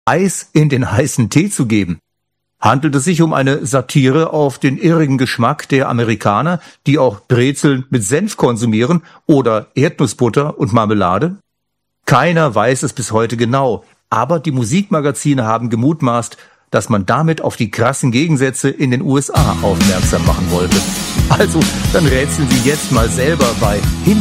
Eis in den heißen Tee zu geben? Handelt es sich um eine Satire auf den irrigen Geschmack der Amerikaner, die auch Brezeln mit Senf konsumieren oder Erdnussbutter und Marmelade? Keiner weiß es bis heute genau, aber die Musikmagazine haben gemutmaßt, dass man damit auf die krassen Gegensätze in den USA aufmerksam machen wollte. Also, dann rätseln Sie jetzt mal selber bei